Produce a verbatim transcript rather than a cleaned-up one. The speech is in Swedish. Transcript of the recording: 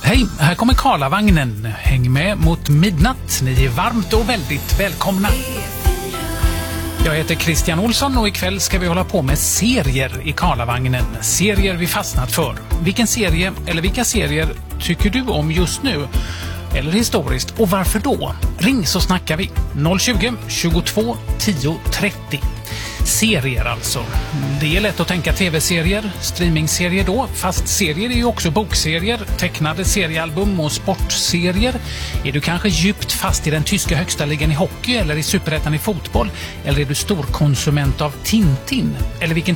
Hej, här kommer Karlavagnen. Häng med mot midnatt. Ni är varmt och väldigt välkomna. Jag heter Christian Olsson och ikväll ska vi hålla på med serier i Karlavagnen. Serier vi fastnat för. Vilken serie eller vilka serier tycker du om just nu? Eller historiskt, och varför då? Ring så snackar vi. noll tjugo, tjugotvå, tio, trettio. Serier alltså. Det är lätt att tänka tv-serier, streamingserier då, fast serier är ju också bokserier, tecknade seriealbum och sportserier. Är du kanske djupt fast i den tyska högsta ligan i hockey eller i superettan i fotboll? Eller är du storkonsument av Tintin? Eller vilken